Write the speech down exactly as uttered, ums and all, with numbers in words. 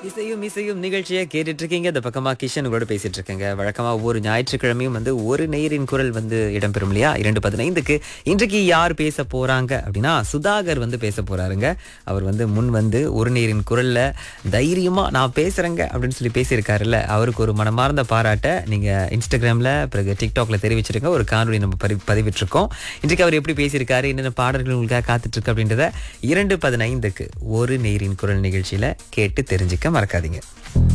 இசையும் இசையும் நிகழ்ச்சியை கேட்டுட்டு இருக்கீங்க. இந்த பக்கமா கிஷன் உங்களோட பேசிட்டு இருக்கேங்க. வழக்கமா ஒவ்வொரு ஞாயிற்றுக்கிழமையும் வந்து ஒரு நேயரின் குரல் வந்து இடம்பெறும் இல்லையா? இரண்டு பதினைந்துக்கு இன்றைக்கு யார் பேச போறாங்க அப்படின்னா சுதாகர் வந்து பேச போறாருங்க. அவர் வந்து முன் வந்து ஒரு நேயரின் குரல்ல தைரியமா நான் பேசுறேங்க அப்படின்னு சொல்லி பேசியிருக்காருல்ல, அவருக்கு ஒரு மனமார்ந்த பாராட்ட நீங்க இன்ஸ்டாகிராம்ல பிறகு டிக்டாக்ல தெரிவிச்சிருங்க. ஒரு காணொலி நம்ம பதி பதிவிட்டிருக்கோம். இன்றைக்கு அவர் எப்படி பேசியிருக்காரு, என்னென்ன பாடல்கள் உங்களுக்காக காத்துட்டு இருக்கு அப்படின்றத இரண்டு பதினைந்துக்கு ஒரு நேயரின் குரல் நிகழ்ச்சியில கேட்டு தெரிஞ்சுக்க மறக்காதீங்க.